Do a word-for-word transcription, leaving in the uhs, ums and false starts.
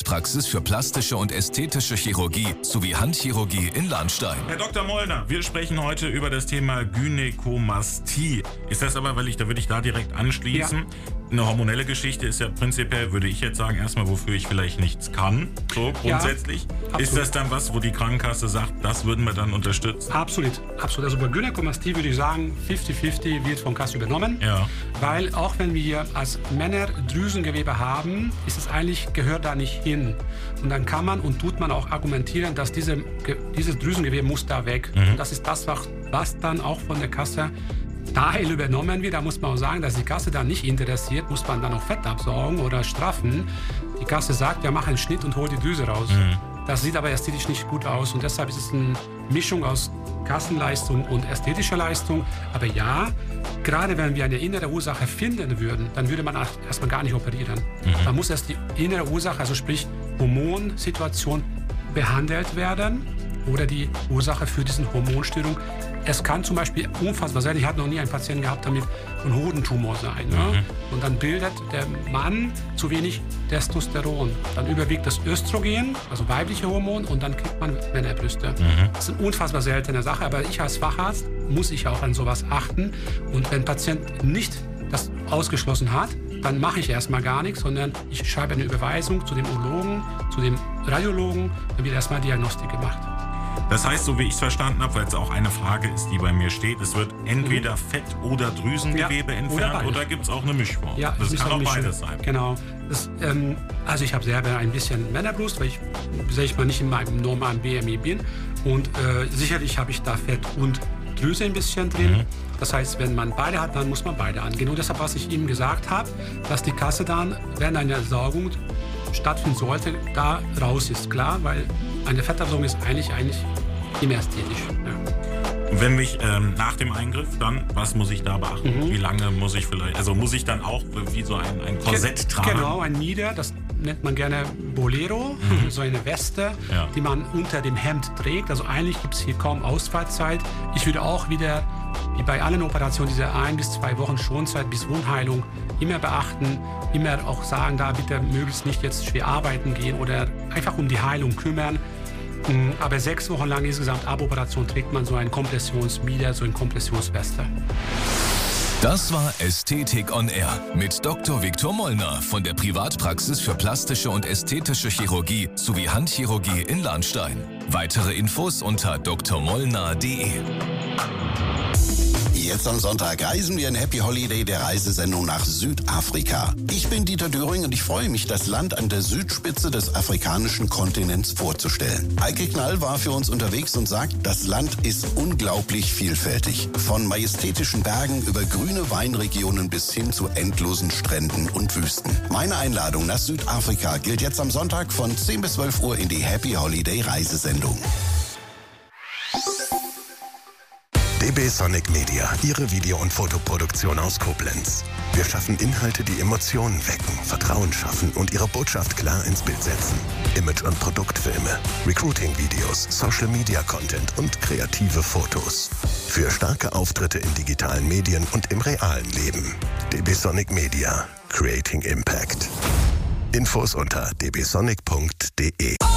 Privatpraxis für plastische und ästhetische Chirurgie sowie Handchirurgie in Lahnstein. Herr Doktor Mollner, wir sprechen heute über das Thema Gynäkomastie. Ist das aber, weil ich, da würde ich da direkt anschließen, ja. Eine hormonelle Geschichte ist ja prinzipiell, würde ich jetzt sagen, erstmal, wofür ich vielleicht nichts kann, so grundsätzlich. Ja, ist das dann was, wo die Krankenkasse sagt, das würden wir dann unterstützen? Absolut, absolut. Also bei Gynäkomastie würde ich sagen, fünfzig fünfzig wird von Kasse übernommen. Ja. Weil auch wenn wir als Männer Drüsengewebe haben, ist es eigentlich, gehört da nicht hin. Und dann kann man und tut man auch argumentieren, dass diese, dieses Drüsengewebe muss da weg. Mhm. Und das ist das, was dann auch von der Kasse Teil übernommen wird. Da muss man auch sagen, dass die Kasse da nicht interessiert, muss man dann auch Fett absaugen oder straffen. Die Kasse sagt, ja, mach einen Schnitt und hol die Drüse raus. Mhm. Das sieht aber ästhetisch nicht gut aus und deshalb ist es eine Mischung aus Kassenleistung und ästhetischer Leistung. Aber ja, gerade wenn wir eine innere Ursache finden würden, dann würde man erstmal gar nicht operieren. Mhm. Man muss erst die innere Ursache, also sprich Hormonsituation, behandelt werden oder die Ursache für diese Hormonstörung. Es kann zum Beispiel unfassbar sein, ich habe noch nie einen Patienten gehabt damit, ein Hodentumor sein. Ne? Mhm. Und dann bildet der Mann zu wenig Testosteron. Dann überwiegt das Östrogen, also weibliche Hormon, und dann kriegt man Männerbrüste. Mhm. Das ist eine unfassbar seltene Sache, aber ich als Facharzt muss ich auch an sowas achten. Und wenn ein Patient nicht das ausgeschlossen hat, dann mache ich erstmal gar nichts, sondern ich schreibe eine Überweisung zu dem Urologen, zu dem Radiologen, dann wird erstmal Diagnostik gemacht. Das heißt, so wie ich es verstanden habe, weil es auch eine Frage ist, die bei mir steht, es wird entweder Fett- oder Drüsengewebe ja, entfernt oder, oder gibt es auch eine Mischform? Ja, das kann auch Mischung. Beides sein. Genau. Das, ähm, also ich habe selber ein bisschen Männerbrust, weil ich, sag ich mal, nicht in meinem normalen B M I bin. Und äh, sicherlich habe ich da Fett und Drüse ein bisschen drin. Mhm. Das heißt, wenn man beide hat, dann muss man beide angehen. Und deshalb, was ich ihm gesagt habe, dass die Kasse dann, wenn eine Saugung stattfinden sollte, da raus ist. Klar, weil eine Fettabsaugung ist eigentlich, eigentlich immer ästhetisch. Ja. Wenn mich ähm, nach dem Eingriff dann, was muss ich da beachten? Mhm. Wie lange muss ich vielleicht, also muss ich dann auch wie so ein, ein Korsett tragen? Genau, ein Mieder, das nennt man gerne Bolero, mhm. so eine Weste, ja. die man unter dem Hemd trägt. Also eigentlich gibt es hier kaum Ausfallzeit. Ich würde auch wieder, wie bei allen Operationen, diese ein bis zwei Wochen Schonzeit bis Wundheilung immer beachten, immer auch sagen, da bitte möglichst nicht jetzt schwer arbeiten gehen oder einfach um die Heilung kümmern. Aber sechs Wochen lang insgesamt ab Operation trägt man so ein Kompressionsmieder, so ein Kompressionsweste. Das war Ästhetik on Air mit Doktor Viktor Mollner von der Privatpraxis für plastische und ästhetische Chirurgie sowie Handchirurgie in Lahnstein. Weitere Infos unter d r mollner punkt d e. Jetzt am Sonntag reisen wir in Happy Holiday der Reisesendung nach Südafrika. Ich bin Dieter Döring und ich freue mich, das Land an der Südspitze des afrikanischen Kontinents vorzustellen. Eike Knall war für uns unterwegs und sagt, das Land ist unglaublich vielfältig. Von majestätischen Bergen über grüne Weinregionen bis hin zu endlosen Stränden und Wüsten. Meine Einladung nach Südafrika gilt jetzt am Sonntag von zehn bis zwölf Uhr in die Happy Holiday Reisesendung. D B Sonic Media, Ihre Video- und Fotoproduktion aus Koblenz. Wir schaffen Inhalte, die Emotionen wecken, Vertrauen schaffen und Ihre Botschaft klar ins Bild setzen. Image- und Produktfilme, Recruiting-Videos, Social-Media-Content und kreative Fotos. Für starke Auftritte in digitalen Medien und im realen Leben. D B Sonic Media, Creating Impact. Infos unter d b sonic punkt d e.